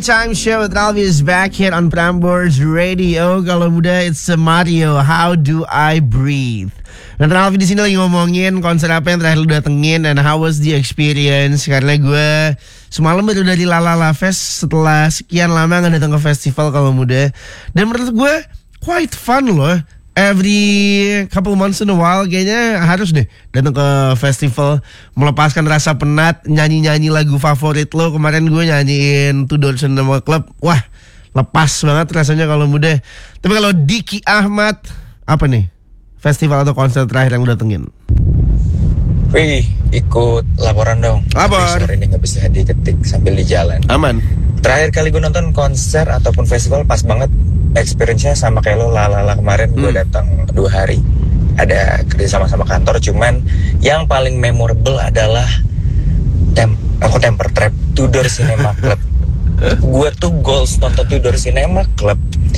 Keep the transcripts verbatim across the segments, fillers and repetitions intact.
Daytime Show with Ralphie is back here on Prambors Radio. Kalau muda, it's Mario. How do I breathe? Dan Ralphie di sini lagi ngomongin konser apa yang terakhir lu datengin and how was the experience? Karena gue semalam baru dari Lalala Fest setelah sekian lama nggak datang ke festival kalau muda. Dan menurut gue quite fun loh. Every couple months in a while kayaknya harus deh datang ke festival, melepaskan rasa penat, nyanyi-nyanyi lagu favorit lo. Kemarin gue nyanyiin Tudor Cinema Club. Wah, lepas banget rasanya kalau muda. Tapi kalau Diki Ahmad, apa nih festival atau konser terakhir yang udah datengin? Wih, ikut laporan dong. Lapor. Sore ini gak bisa diketik sambil di jalan. Aman. Terakhir kali gue nonton konser ataupun festival pas banget experience-nya sama kayak lo Lalala kemarin. Gue hmm. datang dua hari, ada kerja sama-sama kantor. Cuman yang paling memorable adalah tem aku Temper Trap Tudor Cinema Club. Gue tuh goals nonton Tudor Cinema Club.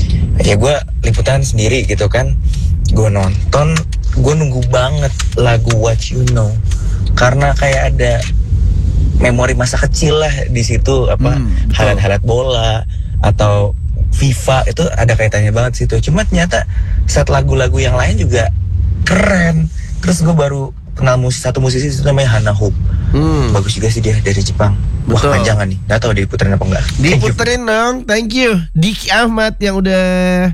Ya gue liputan sendiri gitu kan. Gue nonton, gue nunggu banget lagu What You Know karena kayak ada memori masa kecil lah di situ, apa hmm, highlight-highlight bola atau FIFA itu ada kaitannya banget situ. Cuma ternyata set lagu-lagu yang lain juga keren. Terus gue baru kenal musisi, satu musisi itu namanya Hana Hope. Hmm. Bagus juga sih dia, dari Jepang. Betul. Wah, panjangan nih. Gak tau diputerin apa enggak. Diputerin dong. Thank you Diki Ahmad yang udah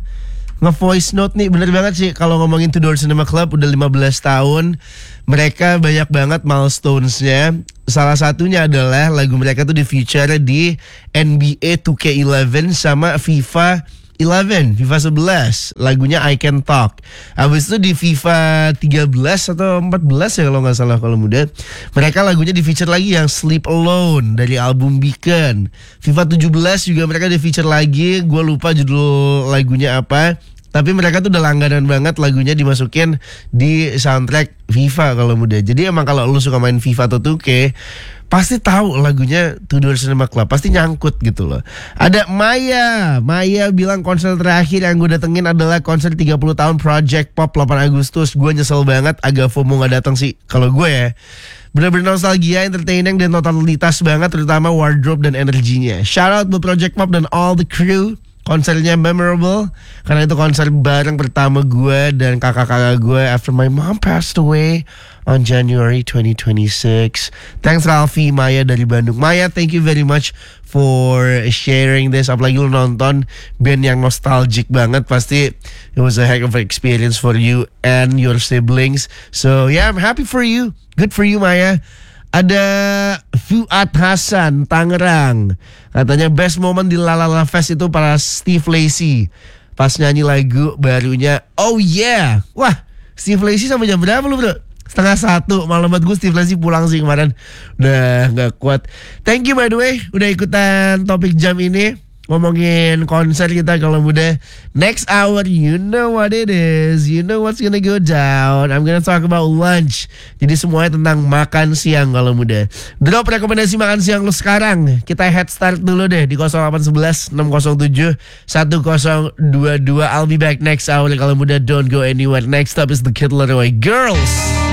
nge-voice note nih. Bener banget sih kalau ngomongin Tudor Cinema Club udah lima belas tahun. Mereka banyak banget milestones-nya. Salah satunya adalah lagu mereka tuh di-feature di N B A two K eleven sama FIFA eleven, FIFA sebelas. Lagunya I Can Talk. Habis itu di FIFA tiga belas atau empat belas ya kalau gak salah kalau muda. Mereka lagunya di-feature lagi yang Sleep Alone dari album Beacon. FIFA tujuh belas juga mereka di-feature lagi. Gue lupa judul lagunya apa. Tapi mereka tuh udah langganan banget lagunya dimasukin di soundtrack FIFA kalau muda. Jadi emang kalau lu suka main FIFA atau two K, pasti tahu lagunya Tudor Cinema Club, pasti nyangkut gitu loh. Ada Maya, Maya bilang konser terakhir yang gue datengin adalah konser tiga puluh tahun Project Pop delapan Agustus. Gue nyesel banget, agak FOMO gak datang sih kalau gue ya. Bener-bener nostalgia, entertaining dan totalitas banget, terutama wardrobe dan energinya. Shout out buat Project Pop dan all the crew. Konsernya memorable karena itu konser bareng pertama gue dan kakak-kakak gue after my mom passed away on January twenty twenty-six. Thanks Ralphie, Maya dari Bandung. Maya, thank you very much for sharing this. Apalagi lu nonton band yang nostalgic banget, pasti it was a heck of an experience for you and your siblings. So yeah, I'm happy for you. Good for you, Maya. Ada Fuad Hasan, Tangerang. Katanya best moment di Lalala Fest itu para Steve Lacy pas nyanyi lagu barunya Oh Yeah. Wah, Steve Lacy sampai jam berapa lu bro? Setengah satu malam banget. Gue Steve Lacy pulang sih kemarin. Udah gak kuat. Thank you by the way udah ikutan topik jam ini, ngomongin konser kita kalau muda. Next hour, you know what it is. You know what's gonna go down. I'm gonna talk about lunch. Jadi semuanya tentang makan siang kalau muda. Drop rekomendasi makan siang lu sekarang. Kita head start dulu deh di nol delapan satu satu enam nol tujuh satu nol dua dua. I'll be back next hour kalau muda. Don't go anywhere. Next up is the Kid Laroi Girls.